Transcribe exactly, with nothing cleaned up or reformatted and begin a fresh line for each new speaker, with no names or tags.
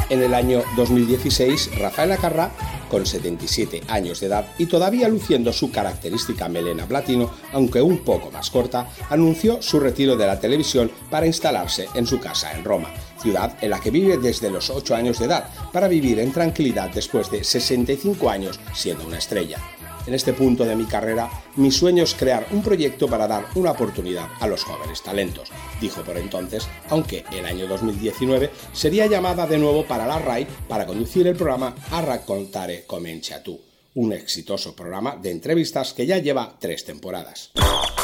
En el año dos mil dieciséis, Rafael Acarrá, con setenta y siete años de edad y todavía luciendo su característica melena platino, aunque un poco más corta, anunció su retiro de la televisión para instalarse en su casa en Roma, ciudad en la que vive desde los ocho años de edad, para vivir en tranquilidad después de sesenta y cinco años siendo una estrella. En este punto de mi carrera, mi sueño es crear un proyecto para dar una oportunidad a los jóvenes talentos, dijo por entonces, aunque el año dos mil diecinueve sería llamada de nuevo para la RAI para conducir el programa A raccontare comincia tu, un exitoso programa de entrevistas que ya lleva tres temporadas.